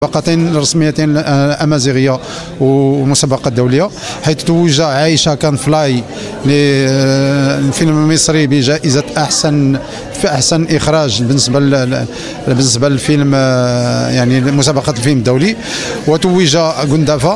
مسابقتين رسميتين أمازيغية ومسابقة دولية، حيث توج عايشة كان فلاي للفيلم المصري بجائزة أحسن إخراج بالنسبة للفيلم، يعني مسابقة الفيلم الدولي. وتوج غندافة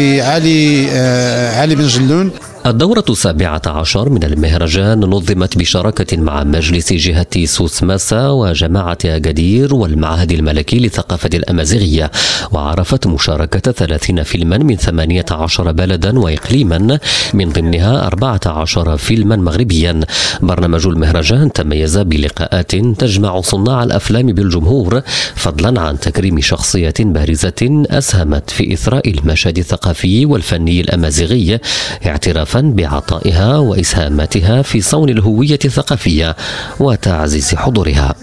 لعلي بن جلون. الدورة 17 من المهرجان نظمت بشراكة مع مجلس جهة سوسماسا وجماعة أكادير والمعهد الملكي للثقافة الأمازيغية، وعرفت مشاركة 30 فيلما من 18 بلدا وإقليما، من ضمنها 14 فيلما مغربيا. برنامج المهرجان تميز بلقاءات تجمع صناع الأفلام بالجمهور، فضلا عن تكريم شخصية بارزة أسهمت في إثراء المشهد الثقافي والفني الأمازيغي، اعتراف بعطائها وإسهاماتها في صون الهوية الثقافية وتعزيز حضورها.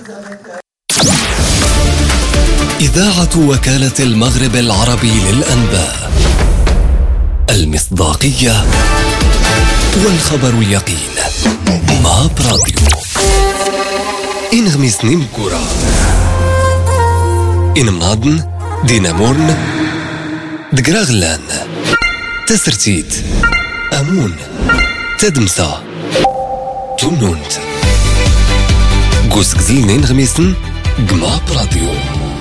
إذاعة وكالة المغرب العربي للأنباء، المصداقية والخبر اليقين. ماب راديو. إنغميس نيمكورا إنمنادن دينامورن دقراغلان تسرتيت أمون تدمسا تونونت قوسك زلنين غميسن قماب راديو.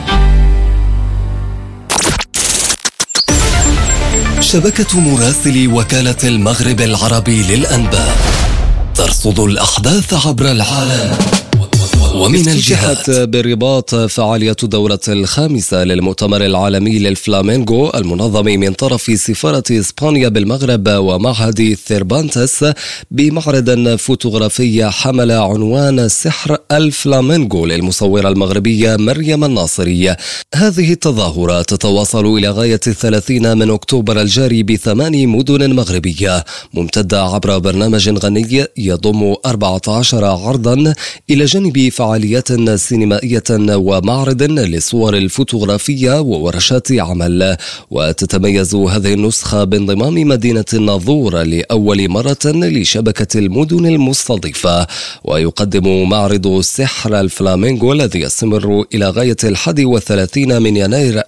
شبكة مراسلي وكالة المغرب العربي للأنباء ترصد الأحداث عبر العالم ومن الجهات. بالرباط فعالية الدورة الخامسة للمؤتمر العالمي للفلامينغو المنظم من طرف سفارة إسبانيا بالمغرب ومعهد ثيربانتس بمعرض فوتوغرافي حمل عنوان سحر الفلامينغو للمصورة المغربية مريم الناصري. هذه التظاهرة تتواصل إلى غاية 30 من أكتوبر الجاري ب8 مدن مغربية، ممتدة عبر برنامج غني يضم 14 عرضا إلى جانب فعاليات سينمائية ومعرض للصور الفوتوغرافية وورشات عمل. وتتميز هذه النسخة بانضمام مدينة الناظور لأول مرة لشبكة المدن المستضيفة. ويقدم معرض سحر الفلامينغو الذي يستمر إلى غاية 31 من يناير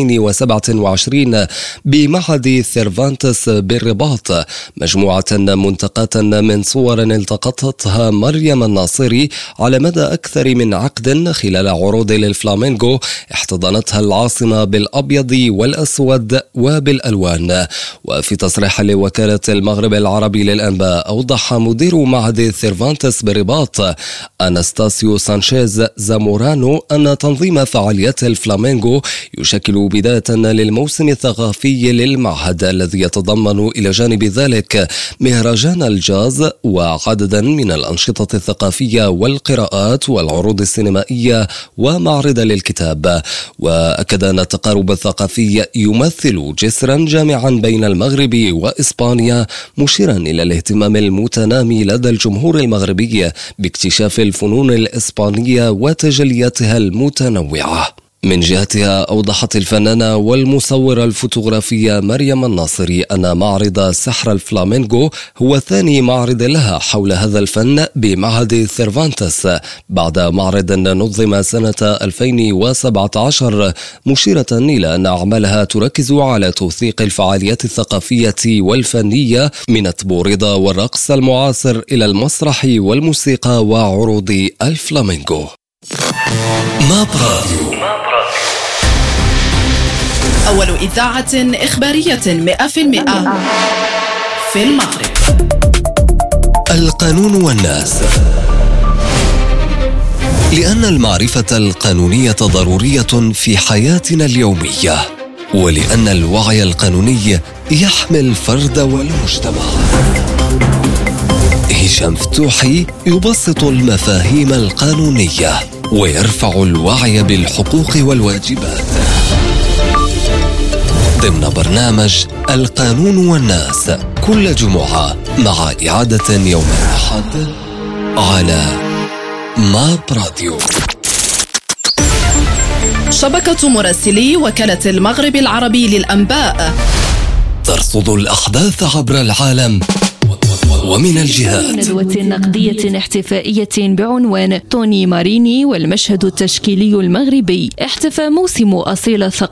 2027 بمعهد ثيرفانتس بالرباط مجموعة منتقاة من صور التقطتها مريم الناصري على مدى أكثر من عقد خلال عروض للفلامينغو احتضنتها العاصمة بالأبيض والأسود وبالألوان. وفي تصريح لوكالة المغرب العربي للأنباء أوضح مدير معهد ثيرفانتس بالرباط أناستاسيو سانشيز زامورانو أن تنظيم فعاليات الفلامينغو يشكل بداية للموسم الثقافي للمعهد الذي يتضمن إلى جانب ذلك مهرجان الجاز وعددا من الأنشطة الثقافية والقراءات والعروض السينمائية ومعرض للكتاب. وأكد أن التقارب الثقافي يمثل جسرا جامعا بين المغرب وإسبانيا، مشيرا إلى الاهتمام المتنامي لدى الجمهور المغربي باكتشاف الفنون الإسبانية وتجلياتها المتنوعة. من جهتها أوضحت الفنانة والمصورة الفوتوغرافية مريم الناصري أن معرض سحر الفلامينغو هو ثاني معرض لها حول هذا الفن بمعهد ثيرفانتس بعد معرض نظم سنة 2017، مشيرة إلى أن أعمالها تركز على توثيق الفعاليات الثقافية والفنية من التبوريضة والرقص المعاصر إلى المسرح والموسيقى وعروض الفلامينغو. ماب راديو. أول إذاعة إخبارية 100% في المغرب. القانون والناس. لأن المعرفة القانونية ضرورية في حياتنا اليومية، ولأن الوعي القانوني يحمي الفرد والمجتمع. هشام فتوحي يبسط المفاهيم القانونية ويرفع الوعي بالحقوق والواجبات ضمن برنامج القانون والناس كل جمعة مع إعادة يوم الأحد على ماب راديو. شبكة مراسلي وكالة المغرب العربي للأنباء ترصد الأحداث عبر العالم ومن الجهات. ندوة نقدية احتفائية بعنوان توني ماريني والمشهد التشكيلي المغربي. احتفى موسم أصيل الثقافة